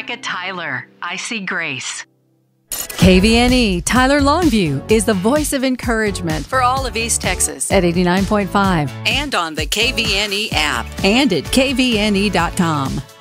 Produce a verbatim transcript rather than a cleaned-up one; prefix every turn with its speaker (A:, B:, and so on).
A: look at Tyler, I see grace.
B: K V N E Tyler Longview is the voice of encouragement
C: for all of East Texas
B: at eighty-nine point five
C: and on the K V N E app
B: and at K V N E dot com.